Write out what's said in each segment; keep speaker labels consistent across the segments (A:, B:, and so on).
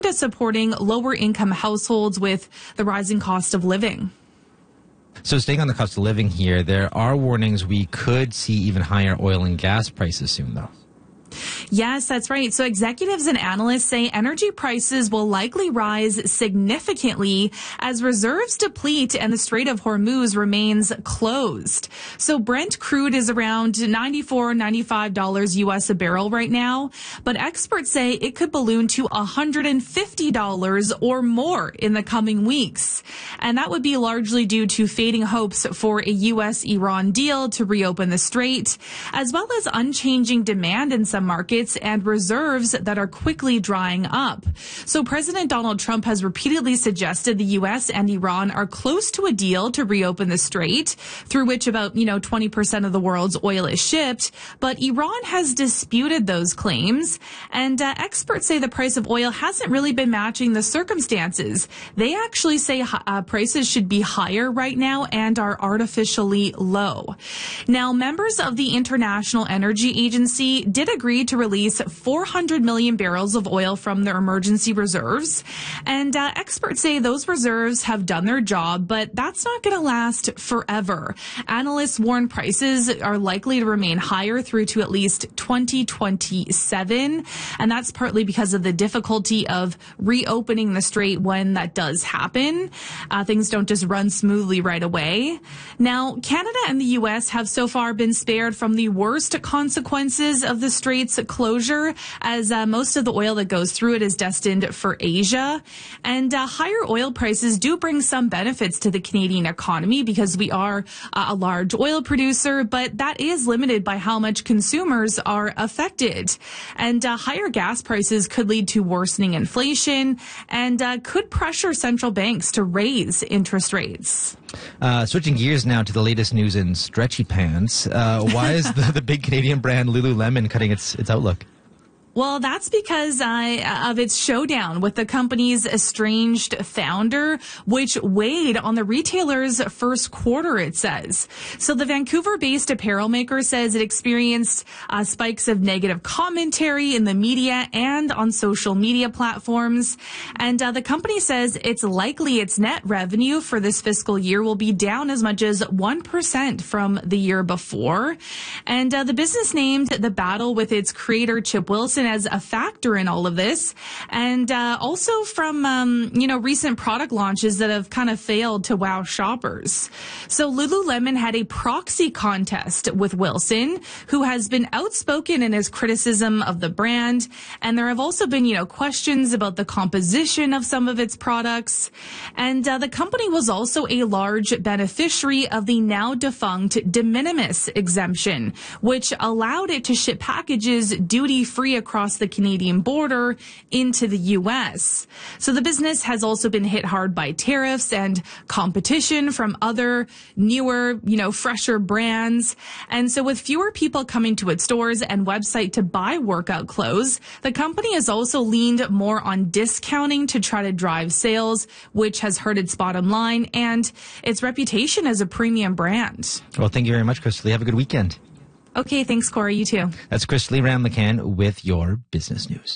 A: supporting lower income households with the rising cost of living.
B: So staying on the cost of living here, there are warnings we could see even higher oil and gas prices soon, though.
A: Yes, that's right. So executives and analysts say energy prices will likely rise significantly as reserves deplete and the Strait of Hormuz remains closed. So Brent crude is around $95 US a barrel right now, but experts say it could balloon to $150 or more in the coming weeks. And that would be largely due to fading hopes for a US-Iran deal to reopen the strait, as well as unchanging demand in some markets and reserves that are quickly drying up. So President Donald Trump has repeatedly suggested the U.S. and Iran are close to a deal to reopen the strait, through which about, 20% of the world's oil is shipped. But Iran has disputed those claims, and experts say the price of oil hasn't really been matching the circumstances. They actually say prices should be higher right now and are artificially low. Now, members of the International Energy Agency did agree to release 400 million barrels of oil from their emergency reserves. And experts say those reserves have done their job, but that's not going to last forever. Analysts warn prices are likely to remain higher through to at least 2027. And that's partly because of the difficulty of reopening the strait when that does happen. Things don't just run smoothly right away. Now, Canada and the U.S. have so far been spared from the worst consequences of the strait's closure, as most of the oil that goes through it is destined for Asia. And higher oil prices do bring some benefits to the Canadian economy because we are a large oil producer, but that is limited by how much consumers are affected. And higher gas prices could lead to worsening inflation and could pressure central banks to raise interest rates.
B: Switching gears now to the latest news in stretchy pants. Why is the big Canadian brand Lululemon cutting its outlook?
A: Well, that's because of its showdown with the company's estranged founder, which weighed on the retailer's first quarter, it says. So the Vancouver-based apparel maker says it experienced spikes of negative commentary in the media and on social media platforms. And the company says it's likely its net revenue for this fiscal year will be down as much as 1% from the year before. And the business named the battle with its creator, Chip Wilson, as a factor in all of this, and also from recent product launches that have kind of failed to wow shoppers. So Lululemon had a proxy contest with Wilson, who has been outspoken in his criticism of the brand, and there have also been questions about the composition of some of its products. And the company was also a large beneficiary of the now defunct de minimis exemption, which allowed it to ship packages duty-free across the Canadian border into the U.S. So the business has also been hit hard by tariffs and competition from other newer, fresher brands. And so with fewer people coming to its stores and website to buy workout clothes, the company has also leaned more on discounting to try to drive sales, which has hurt its bottom line and its reputation as a premium brand.
B: Well, thank you very much, Crystalie. Have a good weekend.
A: Okay, thanks, Corey. You too.
B: That's Crystalie Ramlakan with your business news.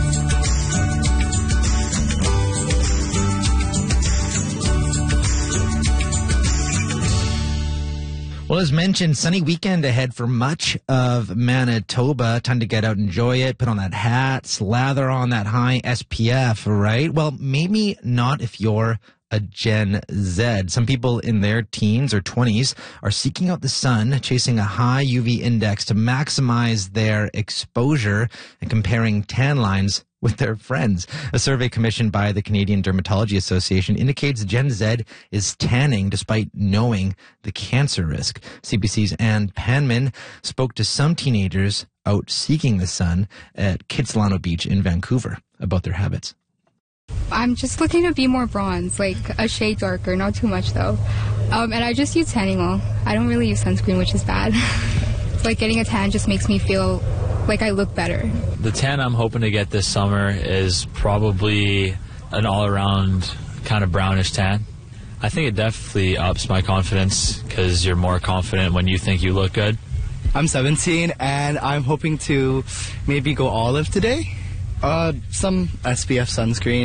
B: Well, as mentioned, sunny weekend ahead for much of Manitoba. Time to get out, enjoy it, put on that hat, slather on that high SPF, right? Well, maybe not if you're a Gen Z. Some people in their teens or 20s are seeking out the sun, chasing a high UV index to maximize their exposure and comparing tan lines with their friends. A survey commissioned by the Canadian Dermatology Association indicates Gen Z is tanning despite knowing the cancer risk. CBC's Ann Panman spoke to some teenagers out seeking the sun at Kitsilano Beach in Vancouver about their habits.
C: I'm just looking to be more bronze, like a shade darker, not too much though. And I just use tanning oil. I don't really use sunscreen, which is bad. It's like getting a tan just makes me feel like I look better.
D: The tan I'm hoping to get this summer is probably an all-around kind of brownish tan. I think it definitely ups my confidence because you're more confident when you think you look good.
E: I'm 17 and I'm hoping to maybe go olive today. Some SPF sunscreen.